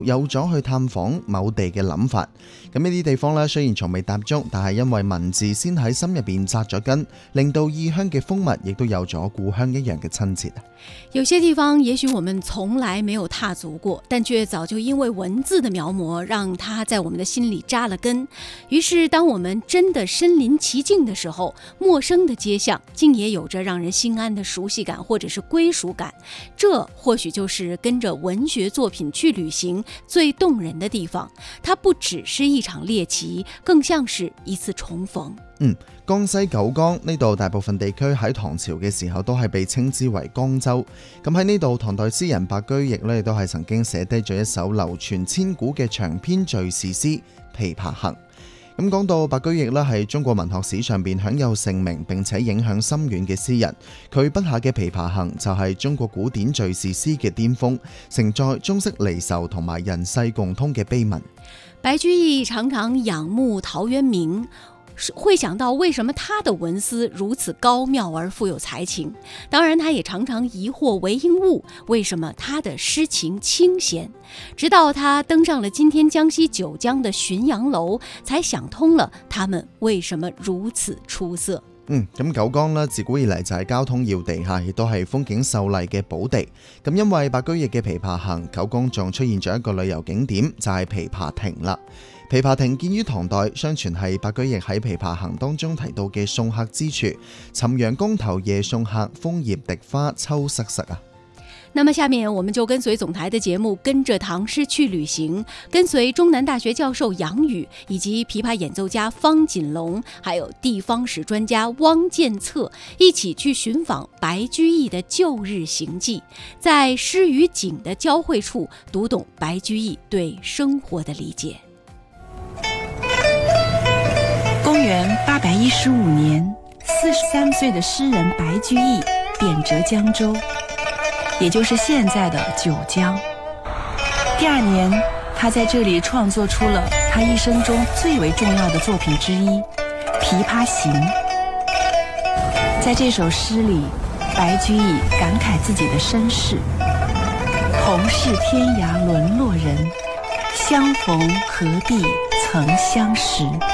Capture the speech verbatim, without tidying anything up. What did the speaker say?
有咗去探訪某地嘅諗法。咁呢啲地方咧，雖然從未踏足，但係因為文字先喺心入邊紮咗根，令到異鄉嘅風物亦都有咗故鄉一樣嘅親切。 有些地方也許我們從來沒有踏足過，但卻早就因為文字的描摹，讓它在我們的心裡紮了根。於是當我們真的身臨其境的時候，陌生的街巷竟也有着讓人心安的熟悉感或者是歸屬感。這或許就是跟着文學作品去旅行最動人的地方，它不只是一場獵奇，更像是一次重逢。 嗯，江西九江呢度大部分地區喺唐朝嘅時候都係被稱之為江州。咁喺呢度，唐代詩人白居易呢亦都係曾經寫低咗一首流傳千古嘅長篇敘事詩《琵琶行》。咁講到白居易呢係中國文學史上邊享有盛名並且影響深遠嘅詩人，佢筆下嘅《琵琶行》就係中國古典敘事詩嘅巔峰，承載中式離愁同埋人世共通嘅悲憫。 白居易常常仰慕陶淵明，會想到為什麼他的文思如此高妙而富有才情。當然他也常常疑惑韋應物為什麼他的詩情清閒，直到他登上了今天江西九江的浔陽樓，才想通了他們為什麼如此出色。 嗯，咁九江呢自古以嚟就係交通要地嚇，亦都係風景秀麗嘅寶地。咁因為白居易嘅《琵琶行》，九江仲出現咗一個旅遊景點，就係琵琶亭啦。琵琶亭建於唐代，相傳係白居易喺《琵琶行》當中提到嘅送客之處。潯陽江頭夜送客，楓葉荻花秋瑟瑟啊。 那麼下面我們就跟隨總台的節目，跟着唐詩去旅行，跟隨中南大學教授楊宇，以及琵琶演奏家方錦龍，還有地方史專家汪建策，一起去尋訪白居易的舊日行跡，在詩與景的交匯處，讀懂白居易對生活的理解。 公元八百一十五年，四十三歲的詩人白居易貶謫江州，也就是現在的九江。第二年，他在這裡創作出了他一生中最為重要的作品之一《琵琶行》。在這首詩裡，白居易感慨自己的身世：同是天涯淪落人，相逢何必曾相識。